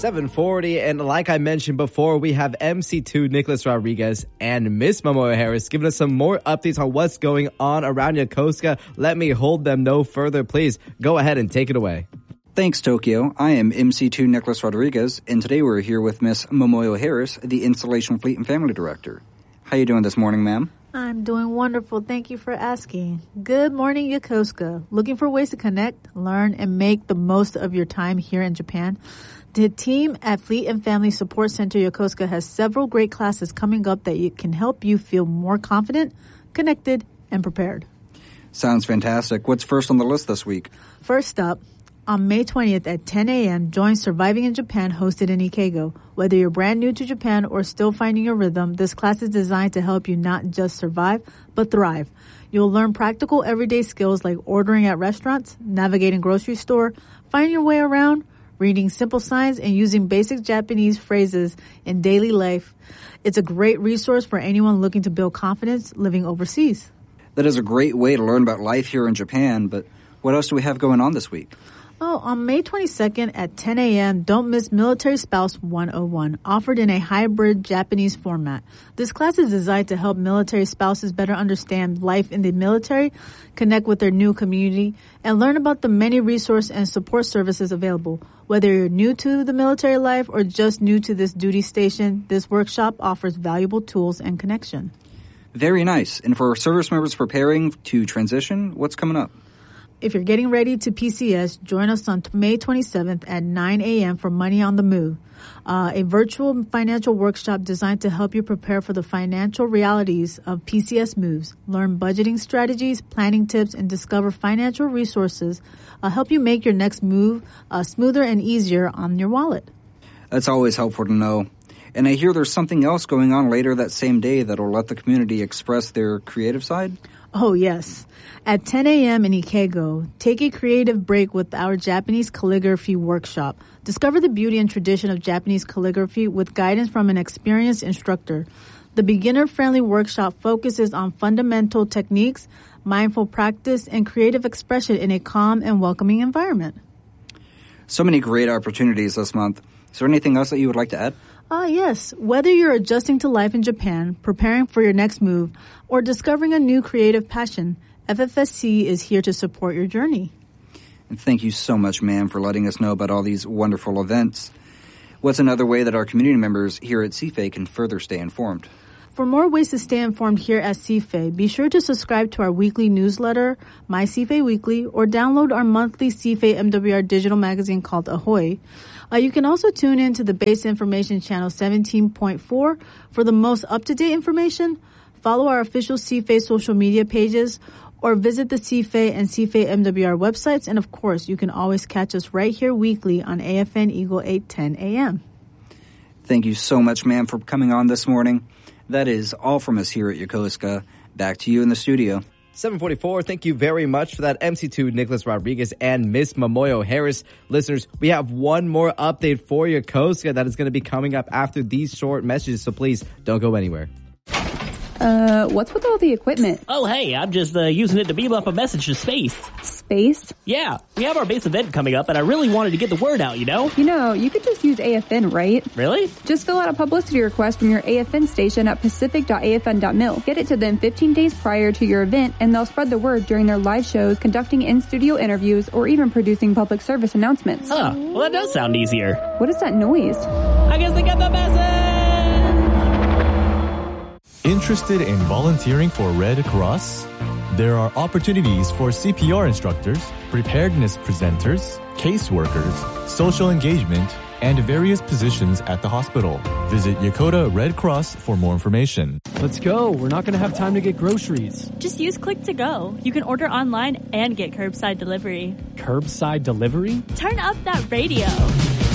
7:40, and like I mentioned before, we have MC2 Nicholas Rodriguez and Miss Momoyo Harris giving us some more updates on what's going on around Yokosuka. Let me hold them no further. Please go ahead and take it away. Thanks, Tokyo. I am MC2 Nicholas Rodriguez, and today we're here with Miss Momoyo Harris, the Installation Fleet and Family Director. How you doing this morning, ma'am? I'm doing wonderful. Thank you for asking. Good morning, Yokosuka. Looking for ways to connect, learn, and make the most of your time here in Japan? The team at Fleet and Family Support Center Yokosuka has several great classes coming up that can help you feel more confident, connected, and prepared. Sounds fantastic. What's first on the list this week? First up, on May 20th at 10 a.m., join Surviving in Japan hosted in Ikego. Whether you're brand new to Japan or still finding your rhythm, this class is designed to help you not just survive, but thrive. You'll learn practical everyday skills like ordering at restaurants, navigating grocery store, finding your way around, reading simple signs, and using basic Japanese phrases in daily life. It's a great resource for anyone looking to build confidence living overseas. That is a great way to learn about life here in Japan, but what else do we have going on this week? Oh, on May 22nd at 10 a.m., don't miss Military Spouse 101, offered in a hybrid Japanese format. This class is designed to help military spouses better understand life in the military, connect with their new community, and learn about the many resource and support services available. Whether you're new to the military life or just new to this duty station, this workshop offers valuable tools and connection. Very nice. And for service members preparing to transition, what's coming up? If you're getting ready to PCS, join us on May 27th at 9 a.m. for Money on the Move, a virtual financial workshop designed to help you prepare for the financial realities of PCS moves, learn budgeting strategies, planning tips, and discover financial resources help you make your next move smoother and easier on your wallet. That's always helpful to know. And I hear there's something else going on later that same day that'll let the community express their creative side? Oh, yes. At 10 a.m. in Ikego, take a creative break with our Japanese calligraphy workshop. Discover the beauty and tradition of Japanese calligraphy with guidance from an experienced instructor. The beginner-friendly workshop focuses on fundamental techniques, mindful practice, and creative expression in a calm and welcoming environment. So many great opportunities this month. Is there anything else that you would like to add? Yes. Whether you're adjusting to life in Japan, preparing for your next move, or discovering a new creative passion, FFSC is here to support your journey. And thank you so much, ma'am, for letting us know about all these wonderful events. What's another way that our community members here at CFA can further stay informed? For more ways to stay informed here at CFA, be sure to subscribe to our weekly newsletter, My CFA Weekly, or download our monthly CFA MWR digital magazine called Ahoy. You can also tune in to the Base Information Channel 17.4 for the most up-to-date information, follow our official CFA social media pages, or visit the CFA and CFA MWR websites. And of course, you can always catch us right here weekly on AFN Eagle 810 AM. Thank you so much, ma'am, for coming on this morning. That is all from us here at Yokosuka. Back to you in the studio. 7:44. Thank you very much for that, MC2 Nicholas Rodriguez and Miss Momoyo Harris. Listeners, we have one more update for Yokosuka that is going to be coming up after these short messages, so please don't go anywhere. What's with all the equipment? Oh, hey, I'm just using it to beam up a message to space. Space? Yeah, we have our base event coming up, and I really wanted to get the word out, you know? You know, you could just use AFN, right? Really? Just fill out a publicity request from your AFN station at pacific.afn.mil. Get it to them 15 days prior to your event, and they'll spread the word during their live shows, conducting in-studio interviews, or even producing public service announcements. Huh, well, that does sound easier. What is that noise? I guess they got the message! Interested in volunteering for Red Cross? There are opportunities for CPR instructors, preparedness presenters, caseworkers, social engagement, and various positions at the hospital. Visit Yokota Red Cross for more information. Let's go. We're not going to have time to get groceries. Just use Click to Go. You can order online and get curbside delivery. Curbside delivery? Turn up that radio.